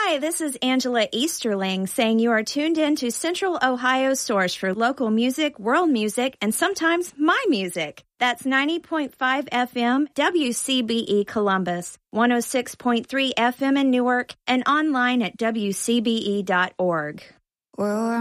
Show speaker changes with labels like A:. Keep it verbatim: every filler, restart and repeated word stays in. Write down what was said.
A: Hi, this is Angela Easterling saying you are tuned in to Central Ohio's source for local music, world music, and sometimes my music. That's ninety point five F M W C B E Columbus, one oh six point three F M in Newark, and online at W C B E dot org.
B: Well,